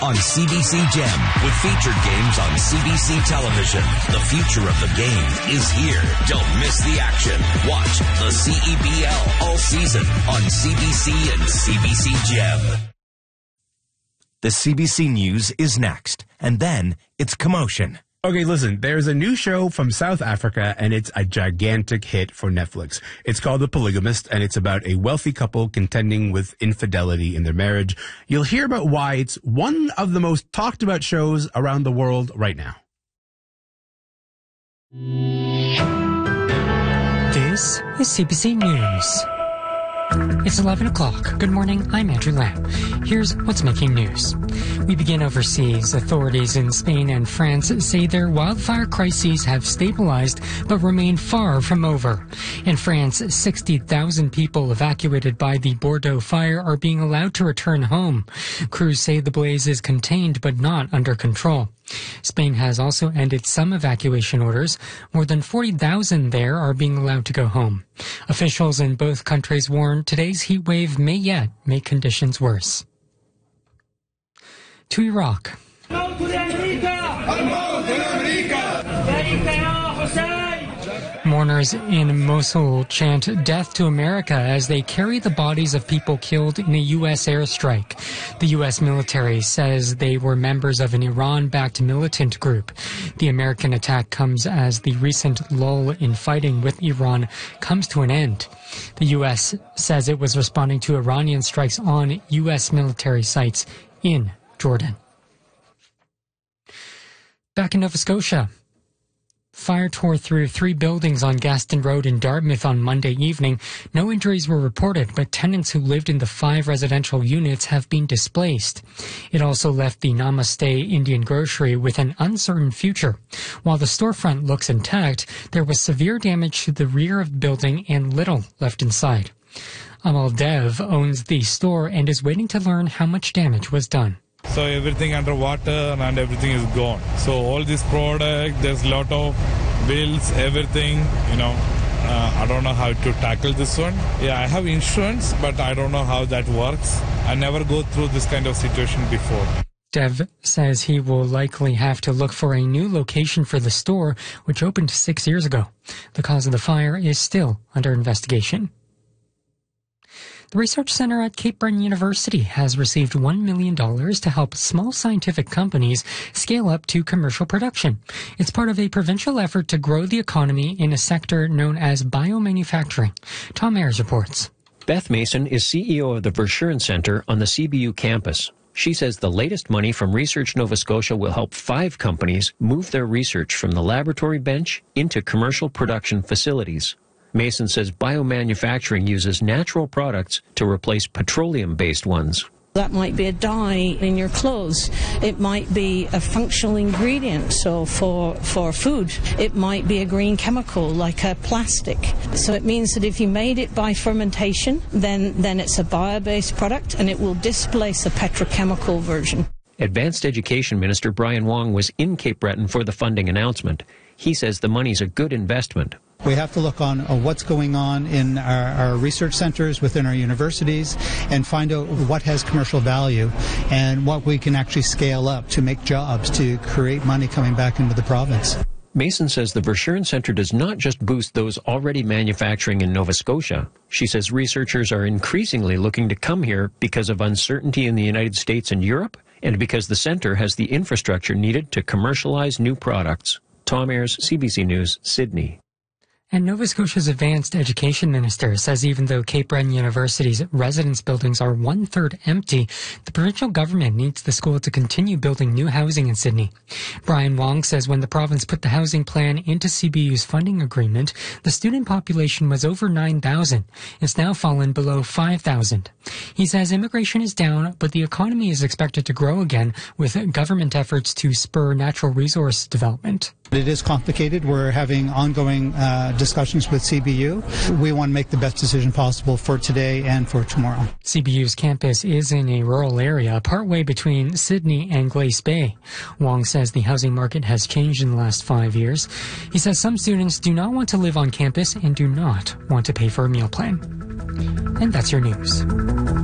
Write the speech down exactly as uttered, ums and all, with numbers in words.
on C B C Gem with featured games on C B C television. The future of the game is here. Don't miss the action. Watch the C E B L all season on C B C and C B C Gem. The C B C News is next, and then it's Commotion. Okay, listen, there's a new show from South Africa, and it's a gigantic hit for Netflix. It's called The Polygamist, and it's about a wealthy couple contending with infidelity in their marriage. You'll hear about why it's one of the most talked about shows around the world right now. This is C B C News. It's eleven o'clock. Good morning, I'm Andrew Lamb. Here's what's making news. We begin overseas. Authorities in Spain and France say their wildfire crises have stabilized but remain far from over. In France, sixty thousand people evacuated by the Bordeaux fire are being allowed to return home. Crews say the blaze is contained but not under control. Spain has also ended some evacuation orders. More than forty thousand there are being allowed to go home. Officials in both countries warn today's heat wave may yet make conditions worse. To Iraq. Mourners in Mosul chant death to America as they carry the bodies of people killed in a U S airstrike. The U S military says they were members of an Iran-backed militant group. The American attack comes as the recent lull in fighting with Iran comes to an end. The U S says it was responding to Iranian strikes on U S military sites in Jordan. Back in Nova Scotia. Fire tore through three buildings on Gaston Road in Dartmouth on Monday evening. No injuries were reported, but tenants who lived in the five residential units have been displaced. It also left the Namaste Indian Grocery with an uncertain future. While the storefront looks intact, there was severe damage to the rear of the building and little left inside. Amal Dev owns the store and is waiting to learn how much damage was done. So everything underwater and everything is gone. So all this product, there's a lot of bills, everything, you know. Uh, I don't know how to tackle this one. Yeah, I have insurance, but I don't know how that works. I never go through this kind of situation before. Dev says he will likely have to look for a new location for the store, which opened six years ago. The cause of the fire is still under investigation. The Research Center at Cape Breton University has received one million dollars to help small scientific companies scale up to commercial production. It's part of a provincial effort to grow the economy in a sector known as biomanufacturing. Tom Ayers reports. Beth Mason is C E O of the Verschuren Center on the C B U campus. She says the latest money from Research Nova Scotia will help five companies move their research from the laboratory bench into commercial production facilities. Mason says biomanufacturing uses natural products to replace petroleum-based ones. That might be a dye in your clothes. It might be a functional ingredient, so for, for food. It might be a green chemical, like a plastic. So it means that if you made it by fermentation, then, then it's a bio-based product, and it will displace a petrochemical version. Advanced Education Minister Brian Wong was in Cape Breton for the funding announcement. He says the money's a good investment. We have to look on uh, what's going on in our, our research centers within our universities and find out what has commercial value and what we can actually scale up to make jobs, to create money coming back into the province. Mason says the Verschuren Center does not just boost those already manufacturing in Nova Scotia. She says researchers are increasingly looking to come here because of uncertainty in the United States and Europe, and because the center has the infrastructure needed to commercialize new products. Tom Ayers, C B C News, Sydney. And Nova Scotia's Advanced Education Minister says even though Cape Breton University's residence buildings are one-third empty, the provincial government needs the school to continue building new housing in Sydney. Brian Wong says when the province put the housing plan into C B U's funding agreement, the student population was over nine thousand. It's now fallen below five thousand. He says immigration is down, but the economy is expected to grow again with government efforts to spur natural resource development. It is complicated. We're having ongoing uh, discussions with C B U. We want to make the best decision possible for today and for tomorrow. C B U's campus is in a rural area partway between Sydney and Glace Bay. Wong says the housing market has changed in the last five years. He says some students do not want to live on campus and do not want to pay for a meal plan. And that's your news.